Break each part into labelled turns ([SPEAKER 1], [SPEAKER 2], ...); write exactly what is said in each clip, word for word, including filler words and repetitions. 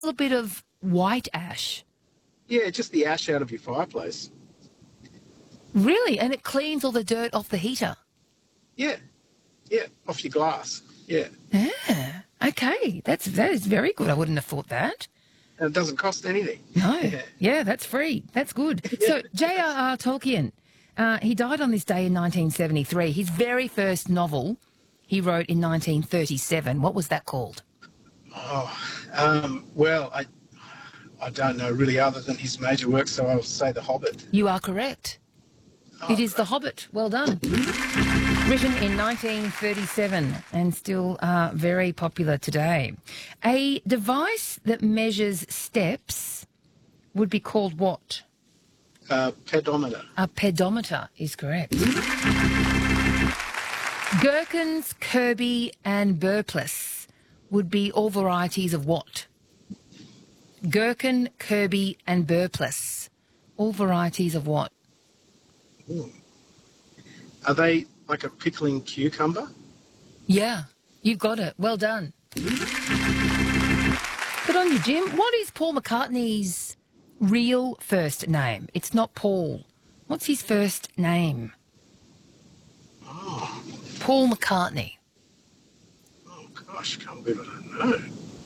[SPEAKER 1] little bit of white ash.
[SPEAKER 2] Yeah, just the ash out of your fireplace.
[SPEAKER 1] Really? And it cleans all the dirt off the heater?
[SPEAKER 2] Yeah, yeah, off your glass. Yeah.
[SPEAKER 1] Yeah. Okay. That's, that is very good. I wouldn't have thought that.
[SPEAKER 2] And it doesn't cost anything.
[SPEAKER 1] No.
[SPEAKER 2] Yeah,
[SPEAKER 1] Yeah, that's free. That's good. So J R R. Tolkien, uh, he died on this day in nineteen seventy-three. His very first novel he wrote in nineteen thirty-seven. What was that called?
[SPEAKER 2] Oh, um, well, I, I don't know really other than his major work, so I'll say The Hobbit.
[SPEAKER 1] You are correct.
[SPEAKER 2] Oh,
[SPEAKER 1] it is The Hobbit. Well done. Written in nineteen thirty-seven and still uh, very popular today. A device that measures steps would be called what?
[SPEAKER 2] Uh, pedometer.
[SPEAKER 1] A pedometer is correct. Gherkins, Kirby and Burpless would be all varieties of what? Gherkin, Kirby and Burpless. All varieties of what?
[SPEAKER 2] Ooh. Are they like a pickling cucumber?
[SPEAKER 1] Yeah, you've got it. Well done. Good on you, Jim. What is Paul McCartney's real first name? It's not Paul. What's his first name?
[SPEAKER 2] Oh,
[SPEAKER 1] Paul McCartney.
[SPEAKER 2] oh gosh, can't believe I don't know.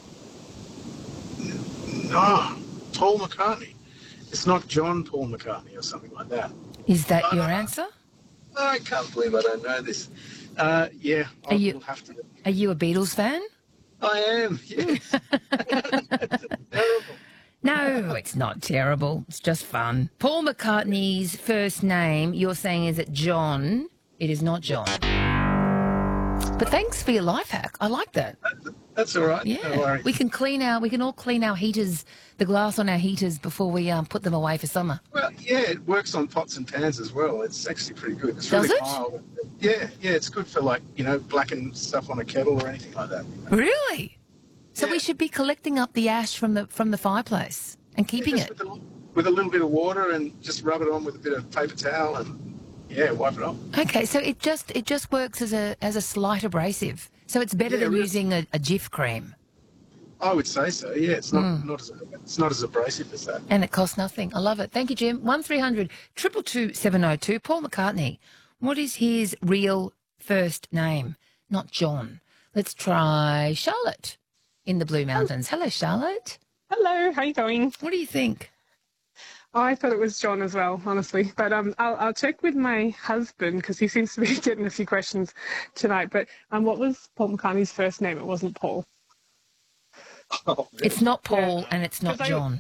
[SPEAKER 2] No, Paul McCartney. It's not John Paul McCartney or something like that.
[SPEAKER 1] Is that
[SPEAKER 2] Uh,
[SPEAKER 1] your answer?
[SPEAKER 2] I can't believe I don't know this. Uh, yeah,
[SPEAKER 1] Are
[SPEAKER 2] I
[SPEAKER 1] you-
[SPEAKER 2] will have to.
[SPEAKER 1] Are you a Beatles fan?
[SPEAKER 2] I am, yes. Terrible.
[SPEAKER 1] No, it's not terrible. It's just fun. Paul McCartney's first name, you're saying, is it John? It is not John. But thanks for your life hack. I like that.
[SPEAKER 2] That's all right.
[SPEAKER 1] Yeah,
[SPEAKER 2] No worries.
[SPEAKER 1] we can clean our, we can all clean our heaters, the glass on our heaters before we um, put them away for summer.
[SPEAKER 2] Well, yeah, it works on pots and pans as well. It's actually pretty good. It's
[SPEAKER 1] Does
[SPEAKER 2] really
[SPEAKER 1] it?
[SPEAKER 2] mild. Yeah, yeah, it's good for like, you know, blackening stuff on a kettle or anything like that.
[SPEAKER 1] Really? So
[SPEAKER 2] Yeah.
[SPEAKER 1] we should be collecting up the ash from the from the fireplace and keeping
[SPEAKER 2] Just
[SPEAKER 1] it.
[SPEAKER 2] with a, with a little bit of water and just rub it on with a bit of paper towel and, yeah, wipe it off.
[SPEAKER 1] Okay, so it just it just works as a as a slight abrasive. So it's better
[SPEAKER 2] Yeah,
[SPEAKER 1] than
[SPEAKER 2] really.
[SPEAKER 1] using a, a Jif cream,
[SPEAKER 2] I would say so, yeah. It's not,
[SPEAKER 1] Mm.
[SPEAKER 2] not, as, it's not as abrasive as that.
[SPEAKER 1] and it costs nothing. I love it. Thank you, Jim. One three hundred triple two seven zero two. Paul McCartney. What is his real first name? Not John. Let's try Charlotte in the Blue Mountains. Hello, Charlotte.
[SPEAKER 3] Hello, how you going?
[SPEAKER 1] What do you think?
[SPEAKER 3] Oh, I thought it was John as well, honestly. But um, I'll, I'll check with my husband because he seems to be getting a few questions tonight. But um, what was Paul McCartney's first name? It wasn't Paul.
[SPEAKER 2] Oh,
[SPEAKER 1] It's not Paul
[SPEAKER 3] Yeah.
[SPEAKER 1] and it's not
[SPEAKER 3] 'Cause I-
[SPEAKER 1] John.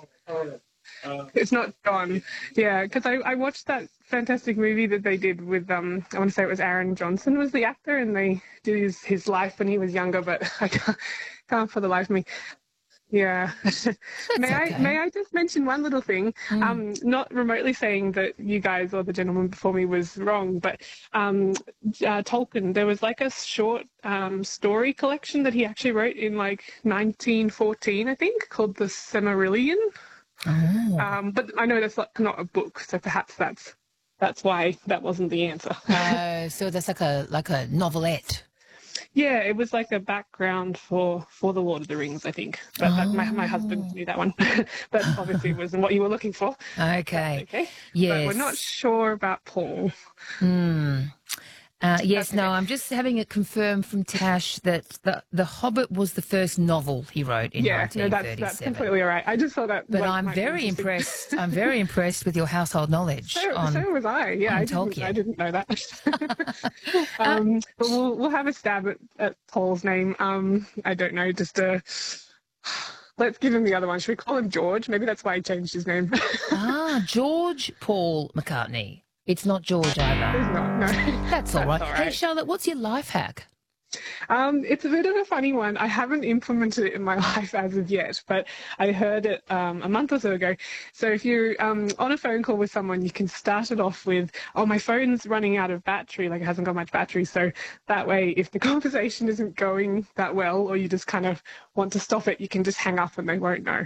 [SPEAKER 2] uh,
[SPEAKER 3] It's not John. Yeah, because I, I watched that fantastic movie that they did with, um, I want to say it was Aaron Johnson was the actor, and they did his, his life when he was younger, but I can't, can't for the life of me. Yeah. may
[SPEAKER 1] okay.
[SPEAKER 3] I may I just mention one little thing?
[SPEAKER 1] Mm.
[SPEAKER 3] Um, not remotely saying that you guys or the gentleman before me was wrong, but um, uh, Tolkien, there was like a short um, story collection that he actually wrote in like nineteen fourteen, I think, called The Silmarillion.
[SPEAKER 1] Oh.
[SPEAKER 3] Um, but I know that's not, not a book, so perhaps that's that's why that wasn't the answer.
[SPEAKER 1] Oh, so that's like a like a novelette.
[SPEAKER 3] Yeah, it was like a background for, for the Lord of the Rings, I think. But that, my, my husband knew that one. But obviously it wasn't what you were looking for.
[SPEAKER 1] Okay.
[SPEAKER 3] Okay.
[SPEAKER 1] Yes.
[SPEAKER 3] But we're not sure about Paul.
[SPEAKER 1] Hmm. Uh, yes,
[SPEAKER 3] Okay.
[SPEAKER 1] no, I'm just having it confirmed from Tash that the, the Hobbit was the first novel he wrote in
[SPEAKER 3] Yeah, no,
[SPEAKER 1] nineteen
[SPEAKER 3] that's,
[SPEAKER 1] thirty-seven.
[SPEAKER 3] that's completely all right. I just thought that.
[SPEAKER 1] But
[SPEAKER 3] like,
[SPEAKER 1] I'm
[SPEAKER 3] might be
[SPEAKER 1] very
[SPEAKER 3] interesting.
[SPEAKER 1] impressed. I'm very impressed with your household knowledge
[SPEAKER 3] So,
[SPEAKER 1] on.
[SPEAKER 3] so was I. Yeah,
[SPEAKER 1] on
[SPEAKER 3] I didn't,
[SPEAKER 1] Tolkien.
[SPEAKER 3] I didn't know that. um, but we'll we'll have a stab at, at Paul's name. Um, I don't know, just uh let's give him the other one. Should we call him George? Maybe that's why he changed his name.
[SPEAKER 1] Ah, George Paul McCartney. It's not George either.
[SPEAKER 3] He's not. No.
[SPEAKER 1] That's all right.
[SPEAKER 3] all
[SPEAKER 1] Hey,
[SPEAKER 3] right.
[SPEAKER 1] Charlotte, what's your life hack?
[SPEAKER 3] Um, it's a bit of a funny one. I haven't implemented it in my life as of yet, but I heard it um, a month or so ago. So if you're um, on a phone call with someone, you can start it off with, oh, my phone's running out of battery, like it hasn't got much battery. So that way, if the conversation isn't going that well, or you just kind of want to stop it, you can just hang up and they won't know.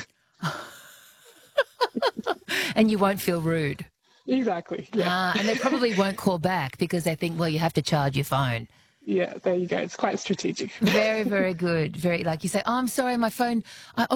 [SPEAKER 1] And you won't feel rude.
[SPEAKER 3] Exactly. Yeah.
[SPEAKER 1] Ah, and they probably won't call back because they think, well, you have to charge your phone.
[SPEAKER 3] Yeah, there you go. It's quite strategic.
[SPEAKER 1] Very, very good. Very, like you say, oh, I'm sorry, my phone. I,